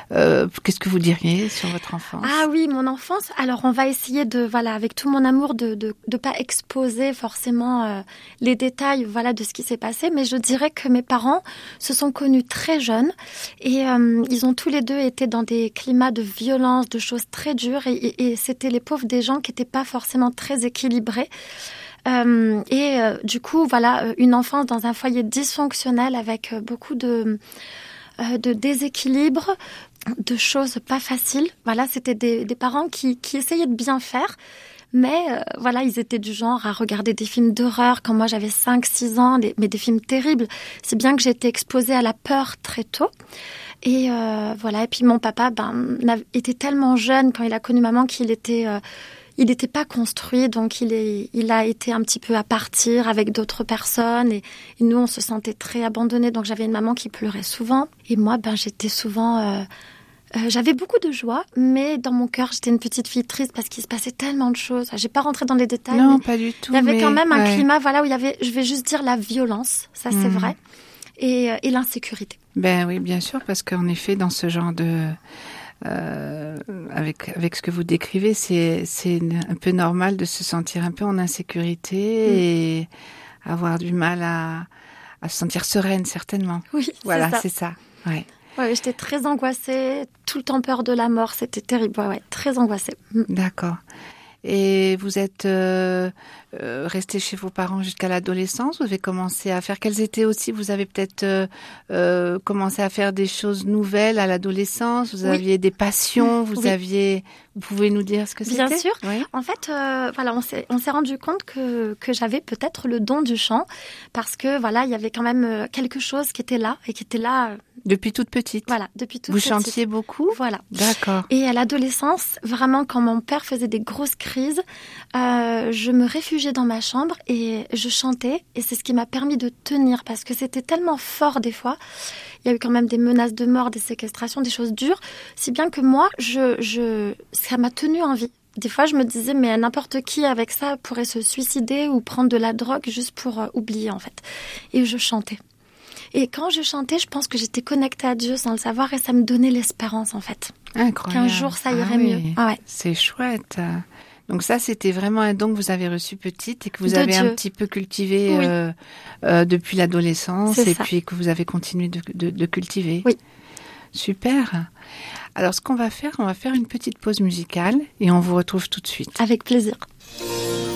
Qu'est-ce que vous diriez sur votre enfance? Ah oui, mon enfance. Alors, on va essayer avec tout mon amour, de pas exposer forcément les détails, de ce qui s'est passé. Mais je dirais que mes parents se sont connus très jeunes et ils ont tous les deux été dans des climats de violence, de choses très dures. Et c'était les pauvres des gens qui n'étaient pas forcément très équilibrés. Du coup, une enfance dans un foyer dysfonctionnel avec beaucoup de déséquilibre, de choses pas faciles. C'était des parents qui essayaient de bien faire, mais ils étaient du genre à regarder des films d'horreur quand moi j'avais 5-6 ans, mais des films terribles. C'est bien que j'ai été exposée à la peur très tôt. Et puis mon papa était tellement jeune quand il a connu maman qu'il était... il n'était pas construit, donc il a été un petit peu à partir avec d'autres personnes. Et nous, on se sentait très abandonnés. Donc, j'avais une maman qui pleurait souvent. Et moi, j'étais souvent... j'avais beaucoup de joie, mais dans mon cœur, j'étais une petite fille triste parce qu'il se passait tellement de choses. Je n'ai pas rentré dans les détails. Non, pas du tout. Il y avait quand même un climat où il y avait, je vais juste dire, la violence. Ça, c'est vrai. Et l'insécurité. Ben oui, bien sûr, parce qu'en effet, dans ce genre de... avec ce que vous décrivez, c'est un peu normal de se sentir un peu en insécurité et avoir du mal à se sentir sereine, certainement. Oui, c'est ça. Ouais. Ouais, j'étais très angoissée, tout le temps peur de la mort, c'était terrible. Ouais, très angoissée. D'accord. Et vous êtes resté chez vos parents jusqu'à l'adolescence? Vous avez commencé à faire... Quelles étaient aussi... Vous avez peut-être commencé à faire des choses nouvelles à l'adolescence? Vous aviez des passions? Vous pouvez nous dire ce que c'était? Bien sûr. Oui. En fait, on s'est rendu compte que j'avais peut-être le don du chant parce que il y avait quand même quelque chose qui était là et qui était là. Depuis toute petite. Voilà, depuis toute petite. Vous chantiez beaucoup? Voilà. D'accord. Et à l'adolescence, vraiment, quand mon père faisait des grosses crises, je me réfugiais dans ma chambre et je chantais. Et c'est ce qui m'a permis de tenir parce que c'était tellement fort des fois. Il y a eu quand même des menaces de mort, des séquestrations, des choses dures. Si bien que moi, ça m'a tenue en vie. Des fois, je me disais, mais n'importe qui avec ça pourrait se suicider ou prendre de la drogue juste pour oublier, en fait. Et je chantais. Et quand je chantais, je pense que j'étais connectée à Dieu sans le savoir et ça me donnait l'espérance, en fait. Incroyable. Qu'un jour, ça irait mieux. Ah ouais. C'est chouette. Donc ça, c'était vraiment un don que vous avez reçu petite et que vous de avez Dieu. Un petit peu cultivé depuis l'adolescence. C'est et ça. Puis que vous avez continué de cultiver. Oui. Super. Alors, ce qu'on va faire une petite pause musicale et on vous retrouve tout de suite. Avec plaisir.